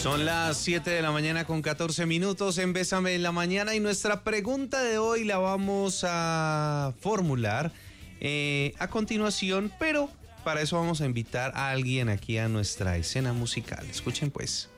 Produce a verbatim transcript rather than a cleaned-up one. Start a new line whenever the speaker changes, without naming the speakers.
Son las siete de la mañana con catorce minutos en Bésame en la Mañana y nuestra pregunta de hoy la vamos a formular eh, a continuación, pero para eso vamos a invitar a alguien aquí a nuestra escena musical. Escuchen pues.